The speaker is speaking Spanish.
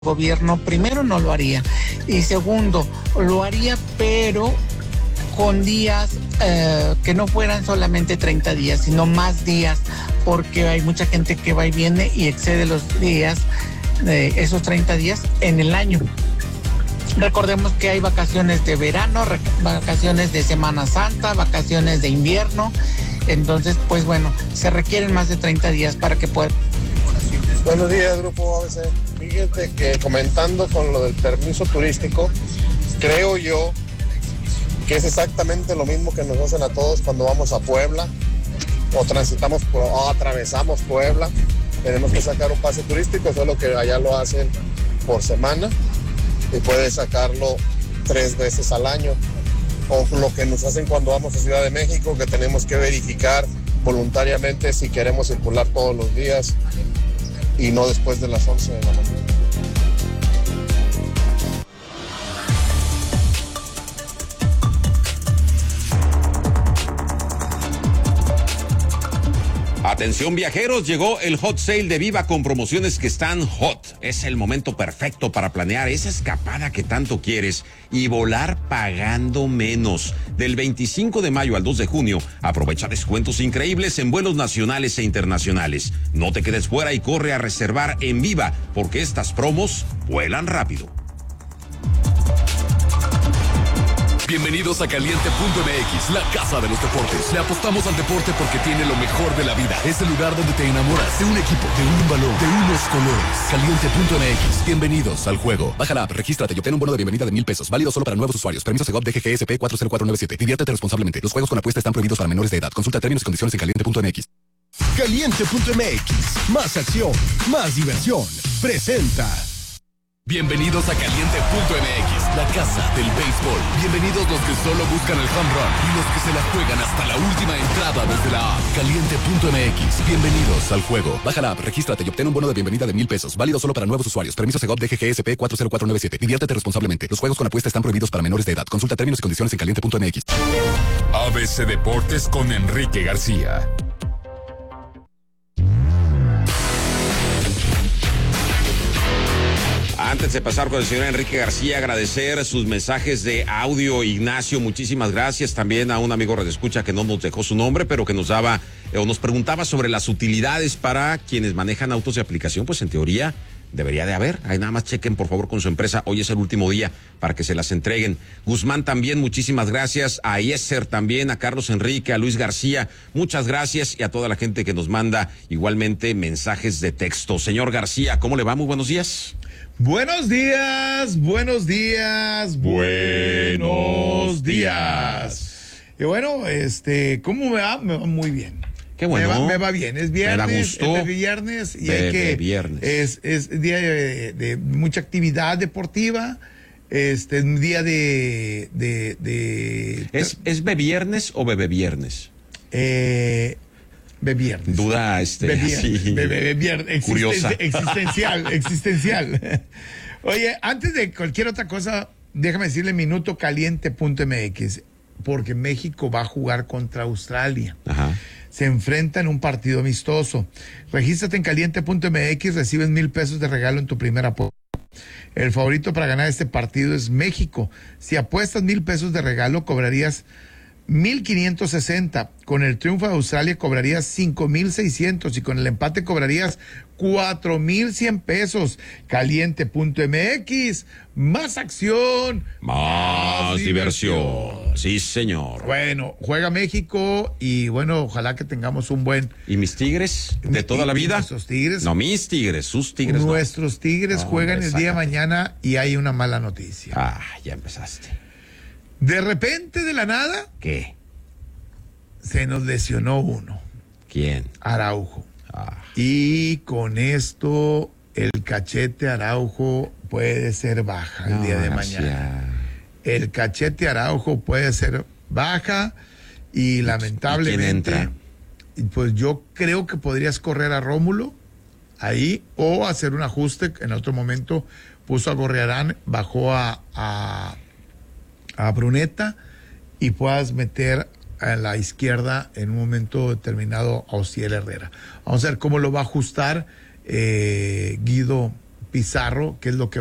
gobierno, primero no lo haría y segundo, lo haría pero con días que no fueran solamente 30 días, sino más días, porque hay mucha gente que va y viene y excede los días de esos 30 días en el año. Recordemos que hay vacaciones de verano, vacaciones de Semana Santa, vacaciones de invierno, entonces pues bueno, se requieren más de 30 días para que puedan. Buenos días, Grupo ABC. Fíjate que comentando con lo del permiso turístico, creo yo que es exactamente lo mismo que nos hacen a todos cuando vamos a Puebla o transitamos o atravesamos Puebla. Tenemos que sacar un pase turístico, solo que allá lo hacen por semana y puedes sacarlo 3 veces al año. O lo que nos hacen cuando vamos a Ciudad de México, que tenemos que verificar voluntariamente si queremos circular todos los días y no después de las 11 de la mañana. Atención viajeros, llegó el Hot Sale de Viva con promociones que están hot. Es el momento perfecto para planear esa escapada que tanto quieres y volar pagando menos. Del 25 de mayo al 2 de junio, aprovecha descuentos increíbles en vuelos nacionales e internacionales. No te quedes fuera y corre a reservar en Viva, porque estas promos vuelan rápido. Bienvenidos a Caliente.mx, la casa de los deportes. Le apostamos al deporte porque tiene lo mejor de la vida. Es el lugar donde te enamoras de un equipo, de un balón, de unos colores. Caliente.mx, bienvenidos al juego. Baja la app, regístrate y obtén un bono de bienvenida de $1,000. Válido solo para nuevos usuarios. Permiso Segov DGGSP 40497. Diviértete responsablemente. Los juegos con apuesta están prohibidos para menores de edad. Consulta términos y condiciones en Caliente.mx. Caliente.mx, más acción, más diversión. Presenta. Bienvenidos a Caliente.mx, la casa del béisbol. Bienvenidos los que solo buscan el home run y los que se la juegan hasta la última entrada desde la app. Caliente.mx, bienvenidos al juego. Baja la app, regístrate y obtén un bono de bienvenida de $1,000. Válido solo para nuevos usuarios. Permiso Segov DGGSP 40497. Diviértete responsablemente. Los juegos con apuesta están prohibidos para menores de edad. Consulta términos y condiciones en Caliente.mx. ABC Deportes con Enrique García. Antes de pasar con el señor Enrique García, agradecer sus mensajes de audio. Ignacio, muchísimas gracias. También a un amigo radioescucha que no nos dejó su nombre, pero que nos daba o nos preguntaba sobre las utilidades para quienes manejan autos de aplicación. Pues en teoría debería de haber. Ahí nada más chequen por favor con su empresa. Hoy es el último día para que se las entreguen. Guzmán también, muchísimas gracias. A Yeser también, a Carlos Enrique, a Luis García, muchas gracias. Y a toda la gente que nos manda igualmente mensajes de texto. Señor García, ¿cómo le va? Muy buenos días. Buenos días, buenos días, buenos días. Y bueno, ¿cómo me va? Me va muy bien. Qué bueno. Me va bien, es viernes. Me da gusto. Es viernes y hay que... Viernes. Es día de mucha actividad deportiva. Un día de... ¿Es beviernes o bebeviernes? Beviernes. Duda, Beviernes. Curiosa. Existencial. Oye, antes de cualquier otra cosa, déjame decirle minuto caliente.mx, porque México va a jugar contra Australia. Ajá. Se enfrenta en un partido amistoso. Regístrate en caliente.mx, recibes $1,000 de regalo en tu primera apuesta. El favorito para ganar este partido es México. Si apuestas $1,000 de regalo, cobrarías 1,560. Con el triunfo de Australia cobrarías 5,600 y con el empate cobrarías 4,100 pesos. Caliente.mx, más acción, más diversión. Sí, señor. Bueno, juega México y bueno, ojalá que tengamos un buen... ¿Y mis Tigres de toda la vida? Nuestros Tigres. No, mis Tigres, sus Tigres. Nuestros Tigres juegan hombre, el día de mañana y hay una mala noticia. Ya empezaste. De repente, de la nada, ¿Qué? se nos lesionó uno. ¿Quién? Araujo. Y con esto, el Cachete Araujo puede ser baja el día de mañana. El Cachete Araujo puede ser baja y lamentablemente... ¿Quién entra? Pues yo creo que podrías correr a Rómulo ahí o hacer un ajuste. En otro momento puso a Gorriarán, bajó a Bruneta y puedas meter a la izquierda en un momento determinado a Osiel Herrera. Vamos a ver cómo lo va a ajustar Guido Pizarro qué es lo que